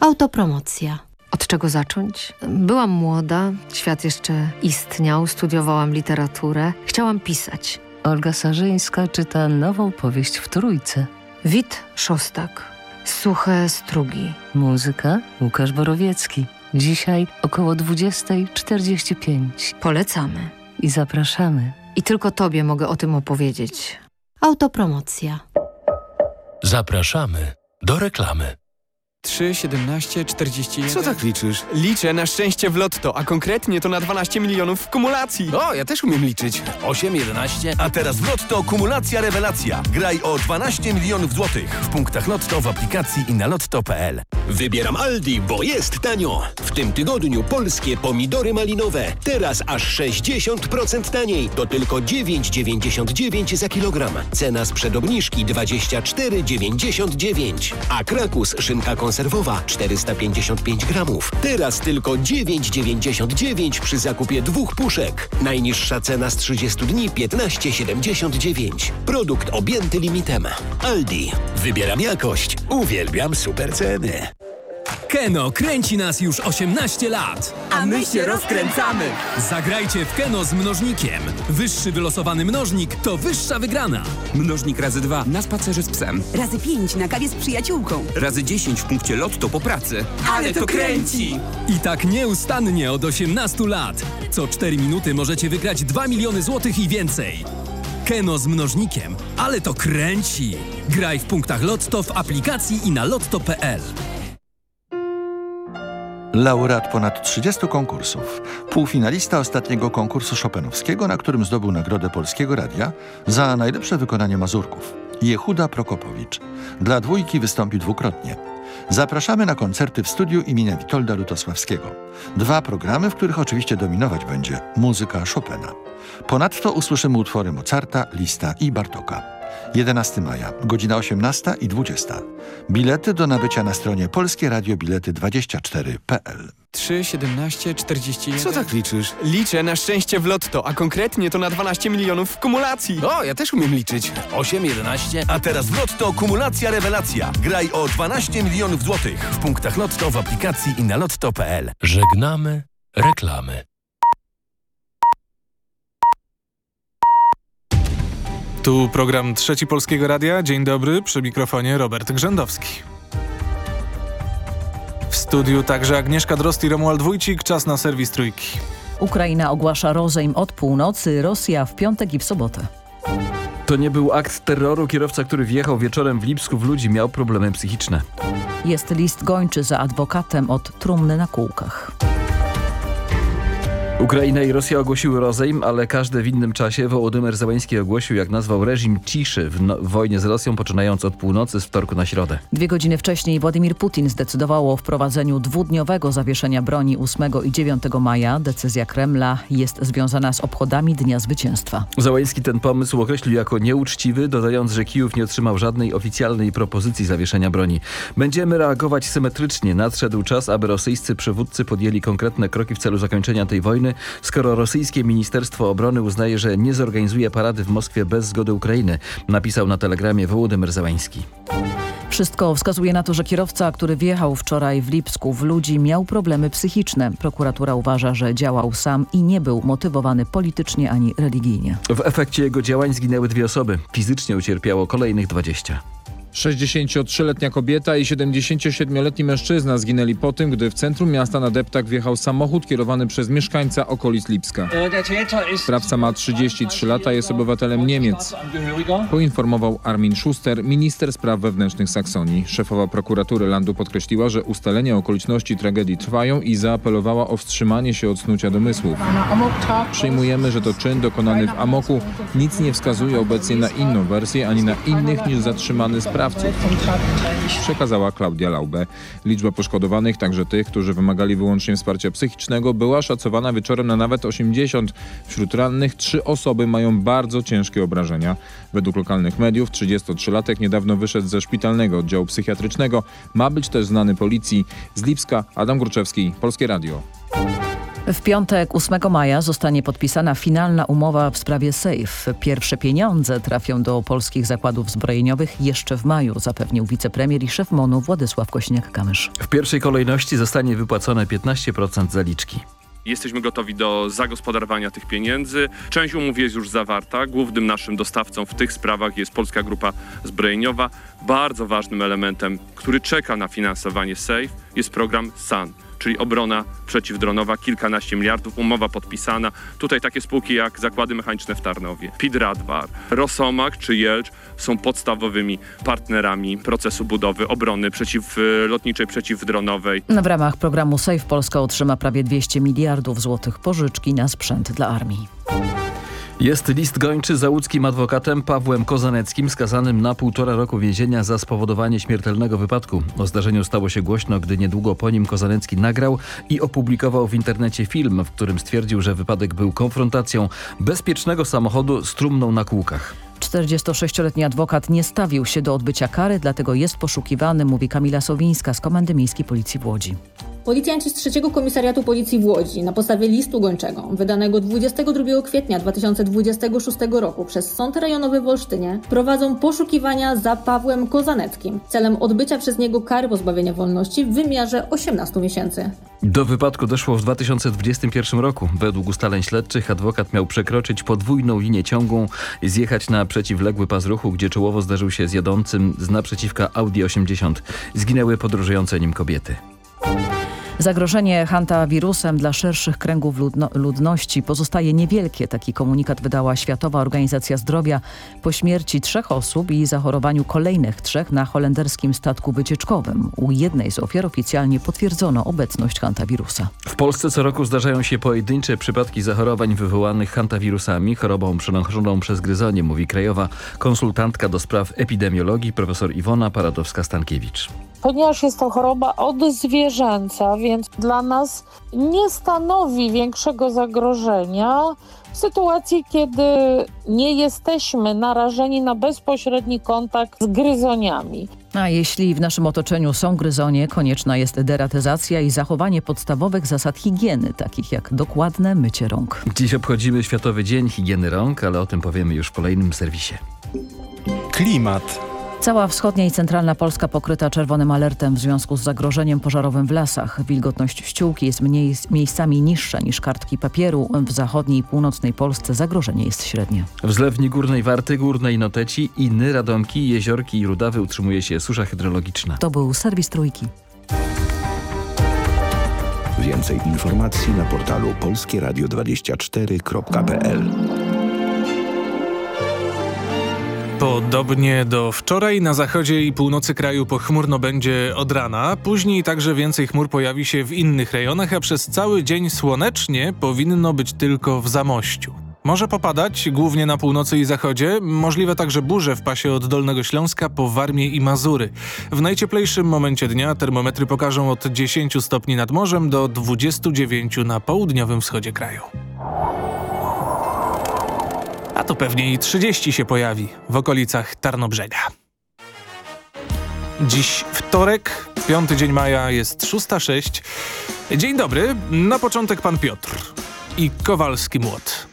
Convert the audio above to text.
Autopromocja. Od czego zacząć? Byłam młoda, świat jeszcze istniał, studiowałam literaturę, chciałam pisać. Olga Sarzyńska czyta nową powieść w Trójce. Wit Szostak. Suche strugi. Muzyka Łukasz Borowiecki. Dzisiaj około 20:45. Polecamy. I zapraszamy. I tylko tobie mogę o tym opowiedzieć. Autopromocja. Zapraszamy do reklamy. 3, 17, 41... Co tak liczysz? Liczę na szczęście w lotto, a konkretnie to na 12 milionów w kumulacji. O, ja też umiem liczyć. 8, 11. A teraz w Lotto kumulacja rewelacja. Graj o 12 milionów złotych w punktach Lotto, w aplikacji i na lotto.pl. Wybieram Aldi, bo jest tanio. W tym tygodniu polskie pomidory malinowe. Teraz aż 60% taniej. To tylko 9,99 za kilogram. Cena sprzed obniżki 24,99. A Krakus szynka konserwowa 455 gramów. Teraz tylko 9,99 przy zakupie 2 puszek. Najniższa cena z 30 dni 15,79. Produkt objęty limitem. Aldi. Wybieram jakość. Uwielbiam super ceny. Keno kręci nas już 18 lat. A my się rozkręcamy. Zagrajcie w Keno z mnożnikiem. Wyższy wylosowany mnożnik to wyższa wygrana. Mnożnik razy 2 na spacerze z psem. Razy 5 na kawie z przyjaciółką. Razy 10 w punkcie Lotto po pracy. Ale to kręci! I tak nieustannie od 18 lat. Co 4 minuty możecie wygrać 2 miliony złotych i więcej. Keno z mnożnikiem. Ale to kręci! Graj w punktach Lotto, w aplikacji i na lotto.pl. Laureat ponad 30 konkursów. Półfinalista ostatniego konkursu chopinowskiego, na którym zdobył Nagrodę Polskiego Radia za najlepsze wykonanie mazurków. Jehuda Prokopowicz. Dla dwójki wystąpi dwukrotnie. Zapraszamy na koncerty w studiu imienia Witolda Lutosławskiego. 2 programy, w których oczywiście dominować będzie muzyka Chopina. Ponadto usłyszymy utwory Mozarta, Lista i Bartoka. 11 maja, godzina 18 i 20. Bilety do nabycia na stronie polskieradiobilety24.pl. 3, 17, 41... Co tak liczysz? Liczę na szczęście w lotto, a konkretnie to na 12 milionów w kumulacji. O, ja też umiem liczyć. 8, 11. A teraz w Lotto kumulacja rewelacja. Graj o 12 milionów złotych w punktach Lotto, w aplikacji i na lotto.pl. Żegnamy reklamy. Tu program Trzeci Polskiego Radia. Dzień dobry, przy mikrofonie Robert Grzędowski. W studiu także Agnieszka Drozd i Romuald Wójcik. Czas na serwis Trójki. Ukraina ogłasza rozejm od północy, Rosja w piątek i w sobotę. To nie był akt terroru. Kierowca, który wjechał wieczorem w Lipsku w ludzi, miał problemy psychiczne. Jest list gończy za adwokatem od trumny na kółkach. Ukraina i Rosja ogłosiły rozejm, ale każde w innym czasie. Wołodymyr Zełański ogłosił, jak nazwał, reżim ciszy w wojnie z Rosją, poczynając od północy z wtorku na środę. 2 godziny wcześniej Władimir Putin zdecydował o wprowadzeniu 2-dniowego zawieszenia broni 8 i 9 maja. Decyzja Kremla jest związana z obchodami Dnia Zwycięstwa. Zełański ten pomysł określił jako nieuczciwy, dodając, że Kijów nie otrzymał żadnej oficjalnej propozycji zawieszenia broni. Będziemy reagować symetrycznie. Nadszedł czas, aby rosyjscy przywódcy podjęli konkretne kroki w celu zakończenia tej wojny, skoro rosyjskie Ministerstwo Obrony uznaje, że nie zorganizuje parady w Moskwie bez zgody Ukrainy, napisał na telegramie Wołodymyr Zełański. Wszystko wskazuje na to, że kierowca, który wjechał wczoraj w Lipsku w ludzi, miał problemy psychiczne. Prokuratura uważa, że działał sam i nie był motywowany politycznie ani religijnie. W efekcie jego działań zginęły 2 osoby. Fizycznie ucierpiało kolejnych 20. 63-letnia kobieta i 77-letni mężczyzna zginęli po tym, gdy w centrum miasta na deptak wjechał samochód kierowany przez mieszkańca okolic Lipska. Sprawca ma 33 lata, jest obywatelem Niemiec. Poinformował Armin Schuster, minister spraw wewnętrznych Saksonii. Szefowa prokuratury landu podkreśliła, że ustalenia okoliczności tragedii trwają i zaapelowała o wstrzymanie się od snucia domysłów. Przyjmujemy, że to czyn dokonany w amoku. Nic nie wskazuje obecnie na inną wersję ani na innych niż zatrzymany sprawców. Przekazała Klaudia Laube. Liczba poszkodowanych, także tych, którzy wymagali wyłącznie wsparcia psychicznego, była szacowana wieczorem na nawet 80. Wśród rannych 3 osoby mają bardzo ciężkie obrażenia. Według lokalnych mediów 33-latek niedawno wyszedł ze szpitalnego oddziału psychiatrycznego. Ma być też znany policji. Z Lipska Adam Górczewski, Polskie Radio. W piątek 8 maja zostanie podpisana finalna umowa w sprawie Safe. Pierwsze pieniądze trafią do polskich zakładów zbrojeniowych jeszcze w maju, zapewnił wicepremier i szef MON-u Władysław Kosiniak-Kamysz. W pierwszej kolejności zostanie wypłacone 15% zaliczki. Jesteśmy gotowi do zagospodarowania tych pieniędzy. Część umów jest już zawarta. Głównym naszym dostawcą w tych sprawach jest Polska Grupa Zbrojeniowa. Bardzo ważnym elementem, który czeka na finansowanie SAFE, jest program SAN, czyli obrona przeciwdronowa, kilkanaście miliardów, umowa podpisana. Tutaj takie spółki jak Zakłady Mechaniczne w Tarnowie, Pidradwar, Rosomak czy Jelcz są podstawowymi partnerami procesu budowy obrony przeciwlotniczej, przeciwdronowej. W ramach programu SAFE Polska otrzyma prawie 200 miliardów złotych pożyczki na sprzęt dla armii. Jest list gończy za łódzkim adwokatem Pawłem Kozaneckim, skazanym na 1,5 roku więzienia za spowodowanie śmiertelnego wypadku. O zdarzeniu stało się głośno, gdy niedługo po nim Kozanecki nagrał i opublikował w internecie film, w którym stwierdził, że wypadek był konfrontacją bezpiecznego samochodu z trumną na kółkach. 46-letni adwokat nie stawił się do odbycia kary, dlatego jest poszukiwany, mówi Kamila Sowińska z Komendy Miejskiej Policji w Łodzi. Policjanci z 3 Komisariatu Policji w Łodzi na podstawie listu gończego wydanego 22 kwietnia 2026 roku przez Sąd Rejonowy w Olsztynie prowadzą poszukiwania za Pawłem Kozaneckim celem odbycia przez niego kary pozbawienia wolności w wymiarze 18 miesięcy. Do wypadku doszło w 2021 roku. Według ustaleń śledczych adwokat miał przekroczyć podwójną linię ciągłą i zjechać na przeciwległy pas ruchu, gdzie czołowo zderzył się z jadącym z naprzeciwka Audi 80. Zginęły podróżujące nim kobiety. Zagrożenie hantawirusem dla szerszych kręgów ludności pozostaje niewielkie. Taki komunikat wydała Światowa Organizacja Zdrowia po śmierci 3 osób i zachorowaniu kolejnych 3 na holenderskim statku wycieczkowym. U jednej z ofiar oficjalnie potwierdzono obecność hantawirusa. W Polsce co roku zdarzają się pojedyncze przypadki zachorowań wywołanych hantawirusami, chorobą przenoszoną przez gryzonie, mówi krajowa konsultantka do spraw epidemiologii profesor Iwona Paradowska-Stankiewicz. Ponieważ jest to choroba odzwierzęca, więc dla nas nie stanowi większego zagrożenia w sytuacji, kiedy nie jesteśmy narażeni na bezpośredni kontakt z gryzoniami. A jeśli w naszym otoczeniu są gryzonie, konieczna jest deratyzacja i zachowanie podstawowych zasad higieny, takich jak dokładne mycie rąk. Dziś obchodzimy Światowy Dzień Higieny Rąk, ale o tym powiemy już w kolejnym serwisie. Klimat. Cała wschodnia i centralna Polska pokryta czerwonym alertem w związku z zagrożeniem pożarowym w lasach. Wilgotność ściółki jest miejscami niższa niż kartki papieru. W zachodniej i północnej Polsce zagrożenie jest średnie. W Zlewni Górnej Warty, Górnej Noteci, Inny, Radomki, Jeziorki i Rudawy utrzymuje się susza hydrologiczna. To był serwis Trójki. Więcej informacji na portalu polskieradio24.pl. Podobnie do wczoraj na zachodzie i północy kraju pochmurno będzie od rana. Później także więcej chmur pojawi się w innych rejonach, a przez cały dzień słonecznie powinno być tylko w Zamościu. Może popadać, głównie na północy i zachodzie, możliwe także burze w pasie od Dolnego Śląska po Warmię i Mazury. W najcieplejszym momencie dnia termometry pokażą od 10 stopni nad morzem do 29 na południowym wschodzie kraju. A to pewnie i 30 się pojawi w okolicach Tarnobrzega. Dziś wtorek, 5 dzień maja, jest 6:06. Dzień dobry, na początek pan Piotr i Kowalski Młot.